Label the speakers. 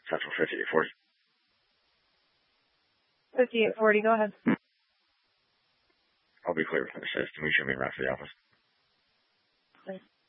Speaker 1: Central 5840.
Speaker 2: 5840, go ahead.
Speaker 1: I'll be clear with this. Can we show me around to the office?
Speaker 2: Thanks.